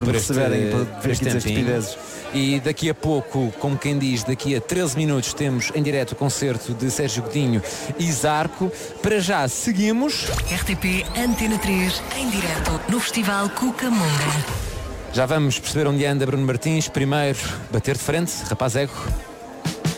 me receberem para ver aqui dizer estupidezes. E daqui a pouco, como quem diz, daqui a 13 minutos temos em direto o concerto de Sérgio Godinho e Zarco. Para já seguimos. RTP Antena 3 em direto no Festival Cucamonga. Já vamos perceber onde anda Bruno Martins. Primeiro, bater de frente, rapaz ego.